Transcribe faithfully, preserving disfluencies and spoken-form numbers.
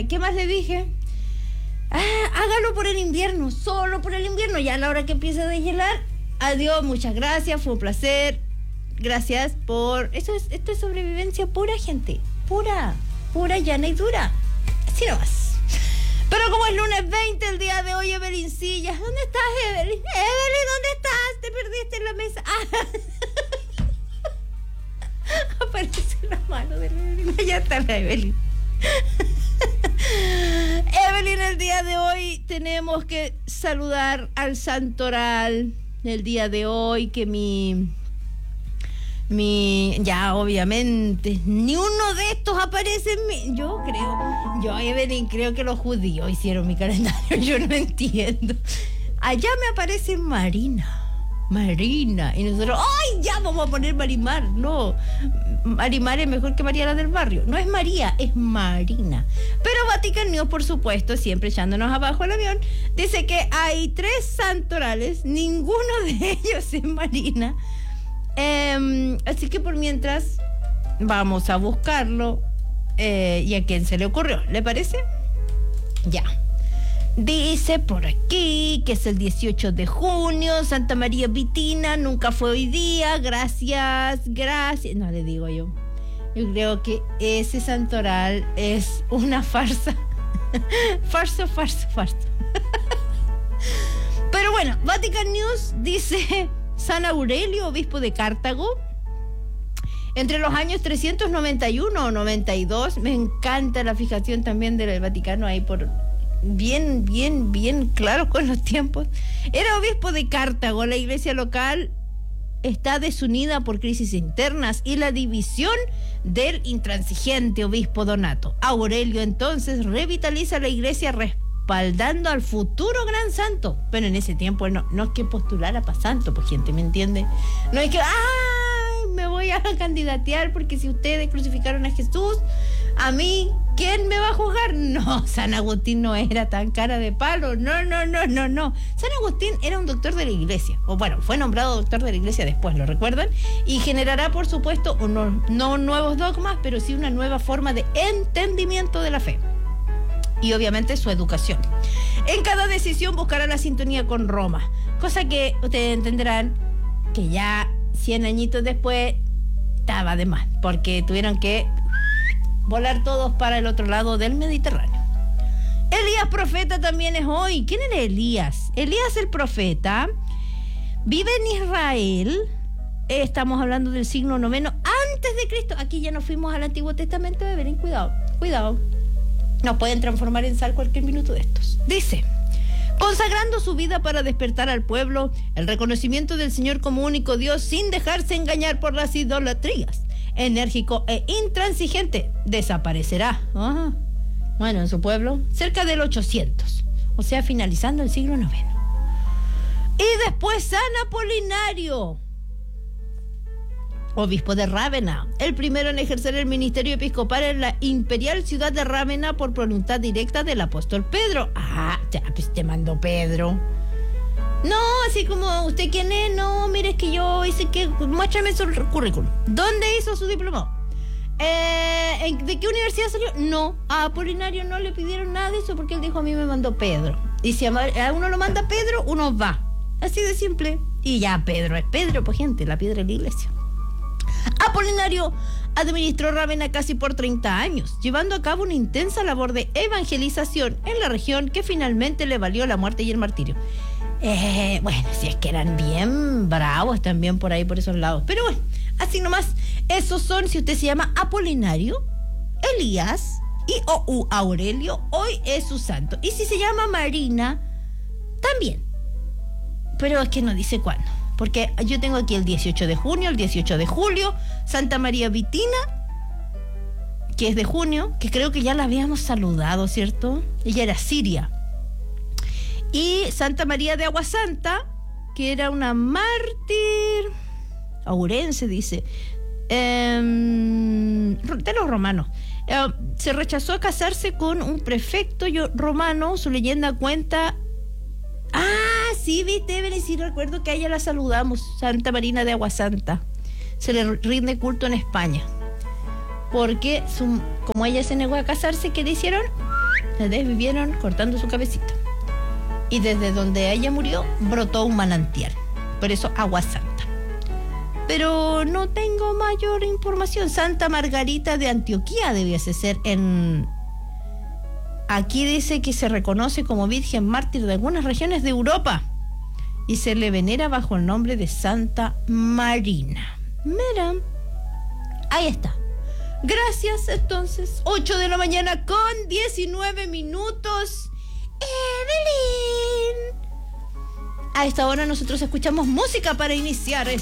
¿qué más le dije? Ah, hágalo por el invierno, solo por el invierno. Ya a la hora que empiece a deshielar, adiós, muchas gracias, fue un placer. Gracias por... Eso es, esto es sobrevivencia pura, gente. Pura, pura, llana y dura. Así nomás. Pero como es lunes veinte, el día de hoy, Evelyn Sillas. ¿Dónde estás, Evelyn? Evelyn, ¿dónde estás? Te perdiste en la mesa. Ah. Aparece la mano de Evelyn. Ya está la Evelyn. Evelyn, el día de hoy tenemos que saludar al santoral. El día de hoy que mi... Mi, ya obviamente, ni uno de estos aparece en mi, yo creo, yo Evelyn, creo que los judíos hicieron mi calendario, yo no entiendo. Allá me aparece Marina, Marina, y nosotros, ¡ay, ya vamos a poner Marimar! No, Marimar es mejor que María la del barrio, no es María, es Marina. Pero Vatican News, por supuesto, siempre echándonos abajo el avión, dice que hay tres santorales, ninguno de ellos es Marina. Eh, así que por mientras vamos a buscarlo eh, y a quién se le ocurrió, ¿le parece? Ya. Dice por aquí que es el dieciocho de junio, Santa María Vitina, nunca fue hoy día, gracias, gracias. No le digo yo. Yo creo que ese santoral es una farsa. farsa, farsa, farsa. Pero bueno, Vatican News dice... San Aurelio, obispo de Cartago, entre los años trescientos noventa y uno o noventa y dos, me encanta la fijación también del Vaticano ahí por bien, bien, bien claro con los tiempos. Era obispo de Cartago, la iglesia local está desunida por crisis internas y la división del intransigente obispo Donato. Aurelio entonces revitaliza la iglesia respaldando al futuro gran santo, pero en ese tiempo no, no es que postulara para santo, pues gente, ¿me entiende? No es que, ay, me voy a candidatear porque si ustedes crucificaron a Jesús, a mí, ¿quién me va a juzgar? No, San Agustín no era tan cara de palo, no, no, no, no, no. San Agustín era un doctor de la iglesia, o bueno, fue nombrado doctor de la iglesia después, ¿lo recuerdan? Y generará, por supuesto, unos, no nuevos dogmas, pero sí una nueva forma de entendimiento de la fe. Y obviamente su educación. En cada decisión buscará la sintonía con Roma, cosa que ustedes entenderán que ya cien añitos después estaba de más, porque tuvieron que volar todos para el otro lado del Mediterráneo. Elías profeta también es hoy. ¿Quién era Elías? Elías el profeta vive en Israel. Estamos hablando del siglo noveno antes de Cristo. Aquí ya nos fuimos al Antiguo Testamento. Ven, cuidado, cuidado. Nos pueden transformar en sal cualquier minuto de estos. Dice, consagrando su vida para despertar al pueblo, el reconocimiento del Señor como único Dios sin dejarse engañar por las idolatrías. Enérgico e intransigente, desaparecerá. Ajá. Bueno, en su pueblo, cerca del ochocientos, o sea, finalizando el siglo noveno. Y después San Apolinario, obispo de Rávena, el primero en ejercer el ministerio episcopal en la imperial ciudad de Rávena por voluntad directa del apóstol Pedro. Ah, ya, pues te mandó Pedro. No, así como, ¿usted quién es? No, mire, es que yo hice que... Muéstrame su currículum. ¿Dónde hizo su diplomado? Eh, ¿De qué universidad salió? No, a Apolinario no le pidieron nada de eso porque él dijo, a mí me mandó Pedro. Y si a uno lo manda Pedro, uno va. Así de simple. Y ya Pedro es Pedro, pues gente, la piedra de la iglesia. Apolinario administró Rávena casi por treinta años, llevando a cabo una intensa labor de evangelización en la región que finalmente le valió la muerte y el martirio. Eh, bueno, si es que eran bien bravos también por ahí, por esos lados. Pero bueno, así nomás, esos son, si usted se llama Apolinario, Elías y o u Aurelio, hoy es su santo. Y si se llama Marina, también. Pero es que no dice cuándo. Porque yo tengo aquí el dieciocho de junio, el dieciocho de julio, Santa María Vitina, que es de junio, que creo que ya la habíamos saludado, ¿cierto? Ella era siria. Y Santa María de Agua Santa, que era una mártir aurense, dice, eh, de los romanos. Eh, se rechazó a casarse con un prefecto romano, su leyenda cuenta... Ah, sí, viste, Evelyn, sí recuerdo que a ella la saludamos, Santa Marina de Agua Santa. Se le rinde culto en España. Porque su, como ella se negó a casarse, ¿qué le hicieron? La desvivieron cortando su cabecita. Y desde donde ella murió, brotó un manantial. Por eso, agua santa. Pero no tengo mayor información. Santa Margarita de Antioquía debiese ser en... Aquí dice que se reconoce como virgen mártir de algunas regiones de Europa. Y se le venera bajo el nombre de Santa Marina. Mira, ahí está. Gracias, entonces. ocho de la mañana con diecinueve minutos. Evelyn. A esta hora nosotros escuchamos música para iniciar este